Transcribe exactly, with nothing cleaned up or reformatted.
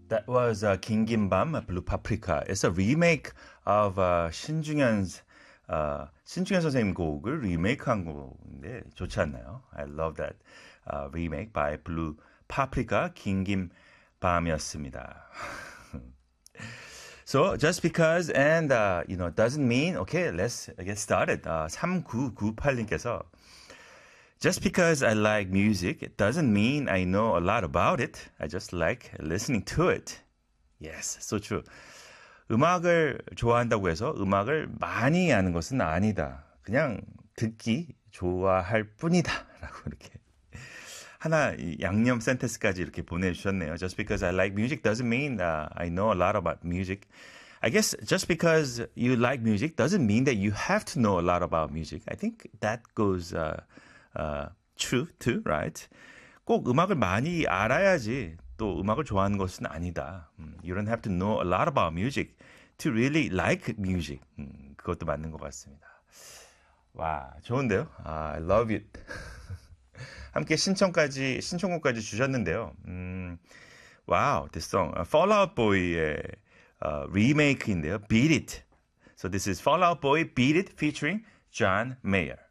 That was uh, 긴 긴 밤, Blue Paprika. It's a remake of uh, 신중현's uh, 신중현 선생님 곡을 리메이크한 곡인데 좋지 않나요? I love that uh, remake by Blue Paprika, 긴 긴 밤이었습니다. So just because and uh, you know doesn't mean okay, let's get started. Uh, 삼구구팔님께서 Just because I like music, it doesn't mean I know a lot about it. I just like listening to it. Yes, so true. 음악을 좋아한다고 해서 음악을 많이 아는 것은 아니다. 그냥 듣기 좋아할 뿐이다. 라고 이렇게 하나 양념 센텐스까지 이렇게 보내주셨네요. Just because I like music doesn't mean uh, I know a lot about music. I guess just because you like music doesn't mean that you have to know a lot about music. I think that goes... Uh, Uh, true too, right? 꼭 음악을 많이 알아야지 또 음악을 좋아하는 것은 아니다. 음, you don't have to know a lot about music to really like music. 음, 그것도 맞는 것 같습니다. 와, 좋은데요? 아, I love it. 함께 신청까지, 신청곡까지 주셨는데요. 음, wow, this song. Uh, Fall Out Boy의 uh, remake인데요. Beat It. So this is Fall Out Boy, Beat It featuring John Mayer.